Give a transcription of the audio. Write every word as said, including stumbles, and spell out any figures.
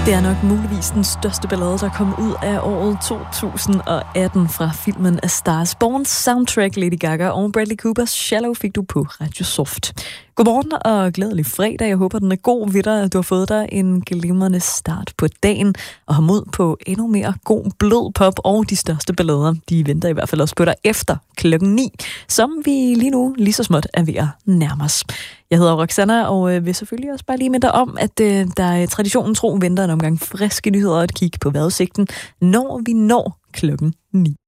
Det er nok muligvis den største ballade, der kom ud af året to tusind og atten fra filmen A Star is Born. Soundtrack Lady Gaga og Bradley Coopers Shallow fik du på Radio Soft. Godmorgen og glædelig fredag. Jeg håber, den er god ved dig, at du har fået dig en glimrende start på dagen og har mod på endnu mere god blød pop, og de største ballader, de venter i hvert fald også på dig efter klokken ni, som vi lige nu lige så småt er ved at nærme os. Jeg hedder Roxanna, og vil selvfølgelig også bare lige minde dig om, at øh, der er traditionen tro venter en omgang friske nyheder og et kig på vejrudsigten, når vi når klokken ni.